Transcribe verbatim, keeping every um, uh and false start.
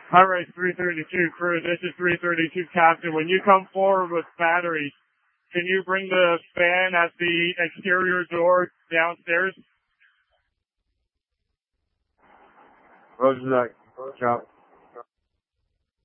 Alright, three thirty-two crew, this is three thirty-two captain. When you come forward with batteries, can you bring the fan at the exterior door downstairs? Roger that. Chop.